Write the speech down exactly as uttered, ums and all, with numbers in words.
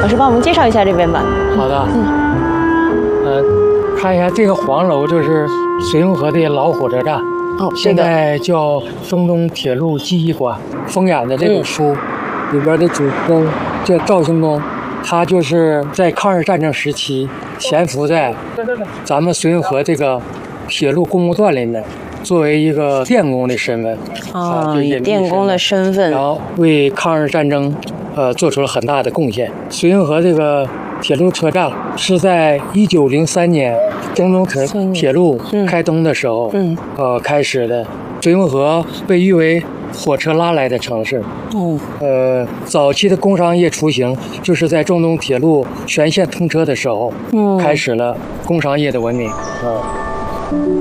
老师帮我们介绍一下这边吧。 好的，嗯，呃，看一下这个黄楼就是绥永河的老火车站， 哦， 现在叫中东铁路记忆馆。封演的这本书、嗯、里边的主人叫赵兴东，他就是在抗日战争时期潜伏在咱们绥永河这个铁路工务段里面，作为一个电工的身份啊、哦，以电工的身份， 然后为抗日战争呃做出了很大的贡献。绥永河这个铁路车站是在一九零三年中东铁铁路开通的时候，嗯，呃开始的。绥永河被誉为火车拉来的城市。哦，呃，早期的工商业雏形就是在中东铁路全线通车的时候，嗯，开始了工商业的文明。啊、呃。